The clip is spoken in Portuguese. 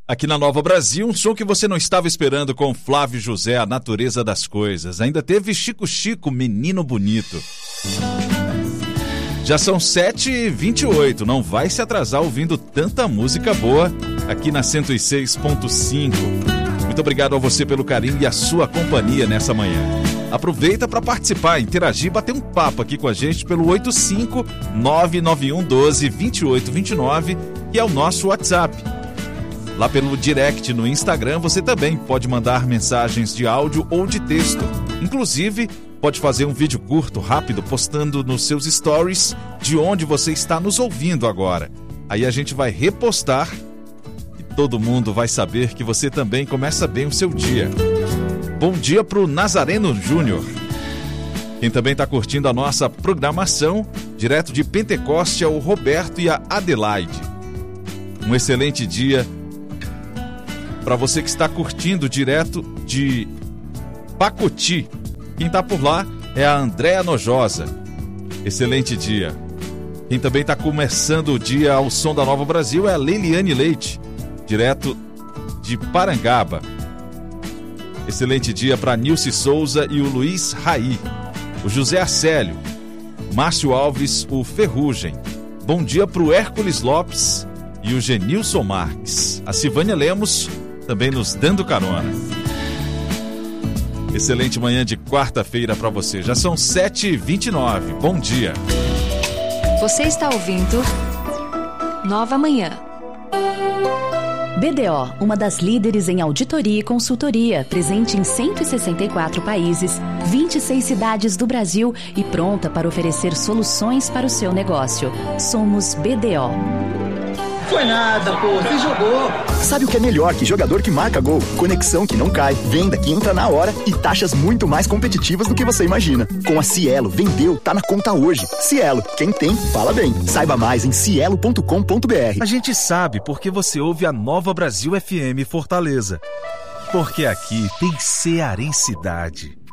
Aqui na Nova Brasil, um som que você não estava esperando com Flávio José, A Natureza das Coisas. Ainda teve Chico Chico, Menino Bonito. Já são 7h28, não vai se atrasar ouvindo tanta música boa aqui na 106.5. Muito obrigado a você pelo carinho e a sua companhia nessa manhã. Aproveita para participar, interagir, bater um papo aqui com a gente pelo 85991122829, que é o nosso WhatsApp. Lá pelo direct no Instagram você também pode mandar mensagens de áudio ou de texto. Inclusive, pode fazer um vídeo curto, rápido, postando nos seus stories de onde você está nos ouvindo agora. Aí a gente vai repostar e todo mundo vai saber que você também começa bem o seu dia. Bom dia pro Nazareno Júnior. Quem também está curtindo a nossa programação, direto de Pentecoste, é o Roberto e a Adelaide. Um excelente dia para você que está curtindo direto de Pacoti. Quem está por lá é a Andréa Nojosa. Excelente dia. Quem também está começando o dia ao som da Nova Brasil é a Leiliane Leite, direto de Parangaba. Excelente dia para Nilce Souza e o Luiz Raí, o José Acélio, Márcio Alves, o Ferrugem. Bom dia para o Hércules Lopes e o Genilson Marques. A Silvânia Lemos também nos dando carona. Excelente manhã de quarta-feira para você. Já são 7h29. Bom dia. Você está ouvindo Nova Manhã. BDO, uma das líderes em auditoria e consultoria, presente em 164 países, 26 cidades do Brasil e pronta para oferecer soluções para o seu negócio. Somos BDO. Foi nada, pô, você jogou. Sabe o que é melhor que jogador que marca gol? Conexão que não cai, venda que entra na hora e taxas muito mais competitivas do que você imagina. Com a Cielo, vendeu, tá na conta hoje. Cielo, quem tem, fala bem. Saiba mais em cielo.com.br. A gente sabe porque você ouve a Nova Brasil FM Fortaleza. Porque aqui tem cearensidade.